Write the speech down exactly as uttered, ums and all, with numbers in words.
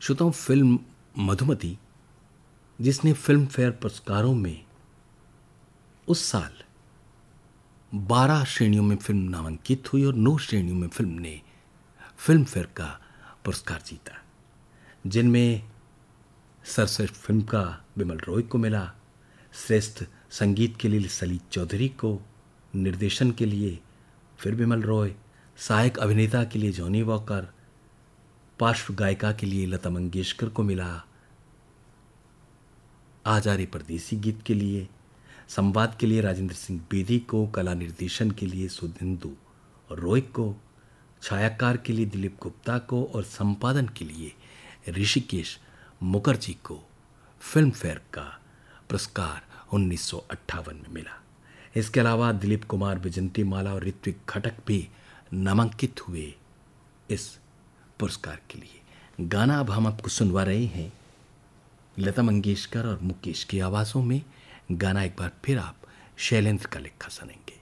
श्रोताओं, फिल्म मधुमती जिसने film fair पुरस्कारों में उस साल बारह श्रेणियों में फिल्म नामांकित हुई और नौ श्रेणियों में फिल्म ने फिल्म फेयर का पुरस्कार जीता, जिनमें सर्वश्रेष्ठ फिल्म का बिमल रॉय को मिला, श्रेष्ठ संगीत के लिए सलील चौधरी को, निर्देशन के लिए फिर बिमल रॉय, सहायक अभिनेता के लिए जॉनी वॉकर, पार्श्व गायिका के लिए लता मंगेशकर को मिला, आजारे परदेसी गीत के लिए, संवाद के लिए राजेंद्र सिंह बेदी को, कला निर्देशन के लिए सुधेंदु रॉय को, छायाकार के लिए दिलीप गुप्ता को और संपादन के लिए ऋषिकेश मुखर्जी को फिल्म फेयर का पुरस्कार उन्नीस सौ अट्ठावन में मिला। इसके अलावा दिलीप कुमार, विजंती माला और ऋत्विक घटक भी नामांकित हुए इस पुरस्कार के लिए। गाना अब हम आपको सुनवा रहे हैं लता मंगेशकर और मुकेश की आवाज़ों में। गाना एक बार फिर आप शैलेंद्र का लिखा सुनेंगे।